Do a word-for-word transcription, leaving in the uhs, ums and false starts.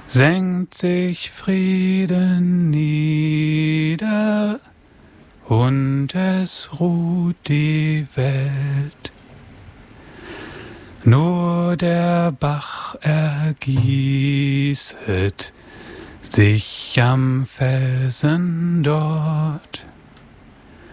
senkt sich Frieden nieder und es ruht die Welt. Nur der Bach ergießet sich am Felsen dort.